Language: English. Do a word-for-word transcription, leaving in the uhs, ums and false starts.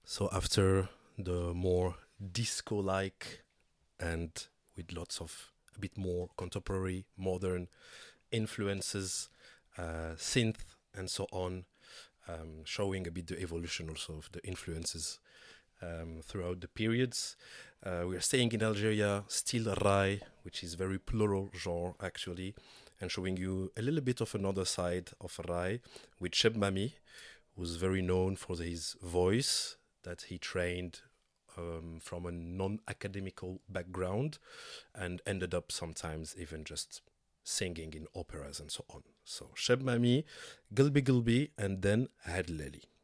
So after the more disco-like and with lots of a bit more contemporary, modern influences, uh, synth and so on, um, showing a bit the evolution also of the influences um, throughout the periods. Uh, we are staying in Algeria, still Rai, which is very plural genre actually, and showing you a little bit of another side of Rai with Cheb Mami, who's very known for his voice that he trained um, from a non-academical background and ended up sometimes even just singing in operas and so on. So Cheb Mami, Gulbi Gulbi, and then Hadleli.